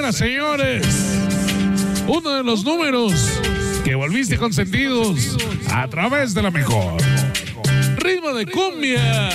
Señoras, señores, uno de los números que volviste consentidos a través de la mejor. Ritmo de cumbia.